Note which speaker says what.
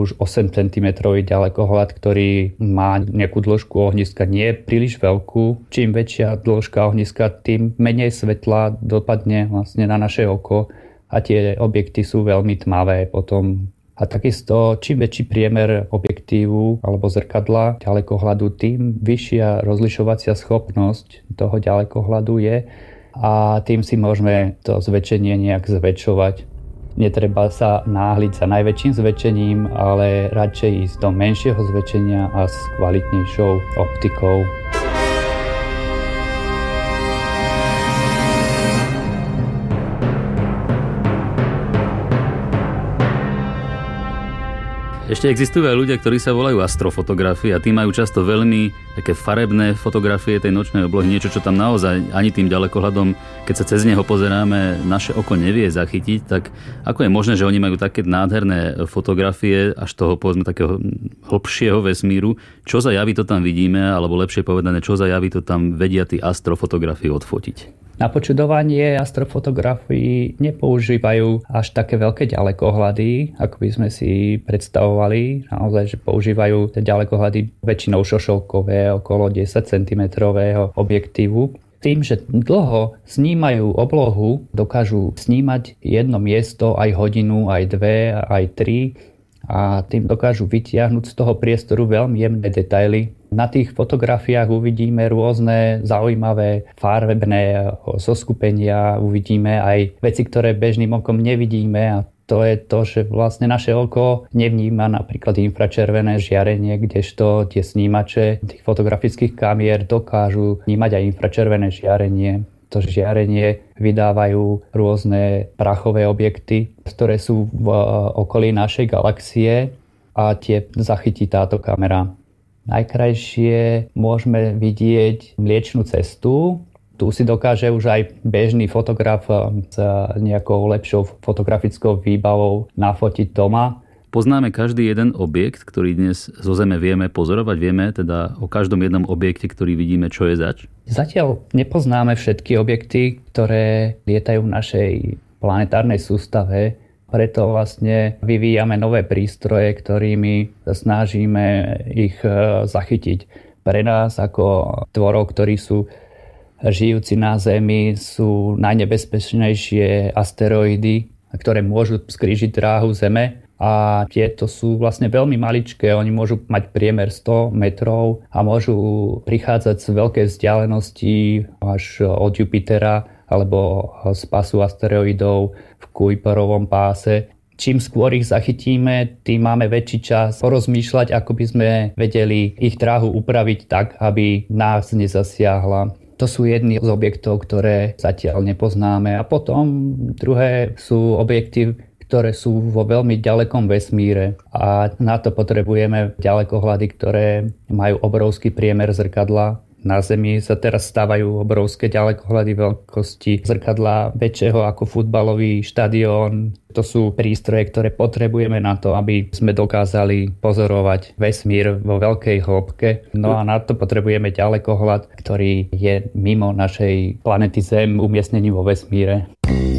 Speaker 1: už 8 cm ďalekohľad, ktorý má nejakú dĺžku ohniska nie príliš veľkú. Čím väčšia dĺžka ohniska, tým menej svetla dopadne vlastne na naše oko a tie objekty sú veľmi tmavé potom. A takisto, čím väčší priemer objektívu alebo zrkadla ďalekohľadu, tým vyššia rozlišovacia schopnosť toho ďalekohľadu je a tým si môžeme to zväčšenie nejak zväčšovať. Netreba sa náhliť za najväčším zväčšením, ale radšej ísť do menšieho zväčšenia a s kvalitnejšou optikou.
Speaker 2: Ešte existujú aj ľudia, ktorí sa volajú astrofotografie a tí majú často veľmi také farebné fotografie tej nočnej oblohy, niečo, čo tam naozaj ani tým ďalekohľadom, keď sa cez neho pozeráme, naše oko nevie zachytiť, tak ako je možné, že oni majú také nádherné fotografie až toho, povedzme, takého hlbšieho vesmíru, čo za javy to tam vidíme, alebo lepšie povedané, čo za javy to tam vedia tí astrofotografie odfotiť?
Speaker 1: Na počudovanie astrofotografií nepoužívajú až také veľké ďalekohľady, ako by sme si predstavovali. Naozaj, že používajú tie ďalekohľady väčšinou šošovkové, okolo 10 cm objektívu. Tým, že dlho snímajú oblohu, dokážu snímať jedno miesto aj hodinu, aj dve, aj tri a tým dokážu vytiahnuť z toho priestoru veľmi jemné detaily. Na tých fotografiách uvidíme rôzne zaujímavé farebné zoskupenia, uvidíme aj veci, ktoré bežným okom nevidíme a to je to, že vlastne naše oko nevníma napríklad infračervené žiarenie, kdežto tie snímače tých fotografických kamier dokážu vnímať aj infračervené žiarenie. To žiarenie vydávajú rôzne prachové objekty, ktoré sú v okolí našej galaxie a tie zachytí táto kamera. Najkrajšie môžeme vidieť Mliečnú cestu. Tu si dokáže už aj bežný fotograf s nejakou lepšou fotografickou výbavou nafotiť doma.
Speaker 2: Poznáme každý jeden objekt, ktorý dnes zo Zeme vieme pozorovať. Vieme teda o každom jednom objekte, ktorý vidíme, čo je zač?
Speaker 1: Zatiaľ nepoznáme všetky objekty, ktoré lietajú v našej planetárnej sústave. Preto vlastne vyvíjame nové prístroje, ktorými sa snažíme ich zachytiť. Pre nás ako tvorov, ktorí sú žijúci na Zemi, sú najnebezpečnejšie asteroidy, ktoré môžu skrížiť dráhu Zeme. A tieto sú vlastne veľmi maličké, oni môžu mať priemer 100 metrov a môžu prichádzať z veľkej vzdialenosti až od Jupitera alebo z pasu asteroidov v Kuiperovom páse. Čím skôr ich zachytíme, tým máme väčší čas porozmýšľať, ako by sme vedeli ich dráhu upraviť tak, aby nás nezasiahla. To sú jedny z objektov, ktoré zatiaľ nepoznáme. A potom druhé sú objekty, ktoré sú vo veľmi ďalekom vesmíre a na to potrebujeme ďalekohľady, ktoré majú obrovský priemer zrkadla. Na Zemi sa teraz stávajú obrovské ďalekohľady veľkosti zrkadla väčšieho ako futbalový štadión. To sú prístroje, ktoré potrebujeme na to, aby sme dokázali pozorovať vesmír vo veľkej hĺbke. No a na to potrebujeme ďalekohľad, ktorý je mimo našej planety Zem umiestnený vo vesmíre.